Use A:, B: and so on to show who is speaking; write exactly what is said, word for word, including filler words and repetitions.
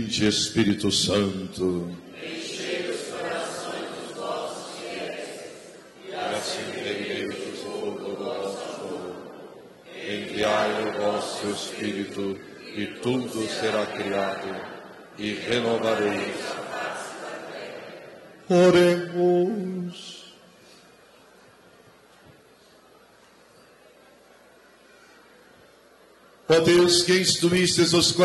A: Espírito Santo,
B: enchei os corações dos vossos fiéis e acendei o fogo do vosso amor.
A: enviai o vosso Espírito, e tudo será criado, e renovareis a face da terra. Oremos. Ó Deus, que instruístes os